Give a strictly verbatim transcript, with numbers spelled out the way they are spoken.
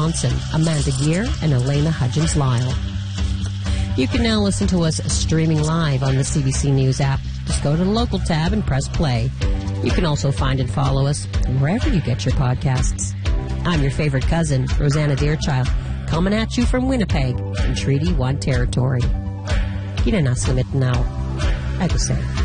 Johnson, Amanda Gear, and Elena Hudgens-Lyle. You can now listen to us streaming live on the C B C News app. Just go to the local tab and press play. You can also find and follow us wherever you get your podcasts. I'm your favorite cousin, Rosanna Deerchild, coming at you from Winnipeg in Treaty one territory. Kinanaslamit now. Ako say.